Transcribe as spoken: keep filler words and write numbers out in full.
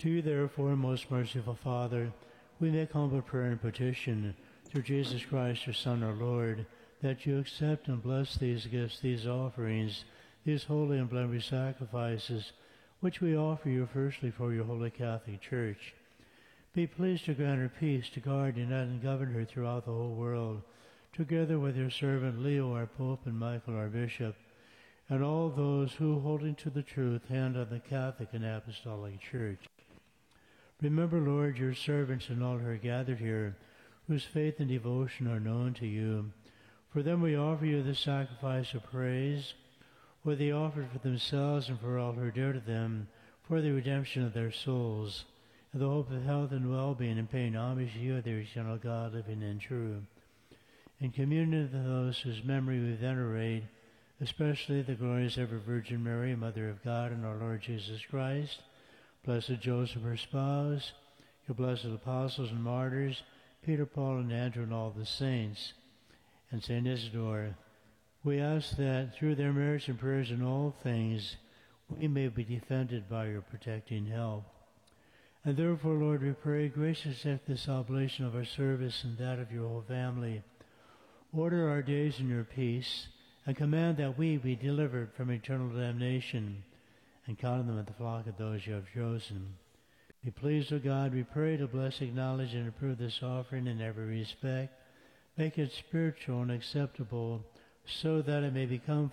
To you, therefore, most merciful Father, we make humble prayer and petition through Jesus Christ, your Son, our Lord, that you accept and bless these gifts, these offerings, these holy and blameless sacrifices, which we offer you firstly for your holy Catholic Church. Be pleased to grant her peace, to guard, unite, and govern her throughout the whole world, together with your servant Leo, our Pope, and Michael, our Bishop, and all those who, holding to the truth, hand on the Catholic and Apostolic Church. Remember, Lord, your servants and all who are gathered here, whose faith and devotion are known to you. For them we offer you the sacrifice of praise, what they offered for themselves and for all who are dear to them, for the redemption of their souls, and the hope of health and well-being, and paying homage to you, their eternal God, living and true. In communion with those whose memory we venerate, especially the glorious ever Virgin Mary, Mother of God, and our Lord Jesus Christ, Blessed Joseph, her spouse, your blessed apostles and martyrs, Peter, Paul, and Andrew, and all the saints, and Saint Isidore, we ask that through their merits and prayers in all things, we may be defended by your protecting help. And therefore, Lord, we pray, graciously accept this oblation of our service and that of your whole family. Order our days in your peace, and command that we be delivered from eternal damnation, and count them at the flock of those you have chosen. Be pleased, O God, we pray, to bless, acknowledge, and approve this offering in every respect. Make it spiritual and acceptable, so that it may become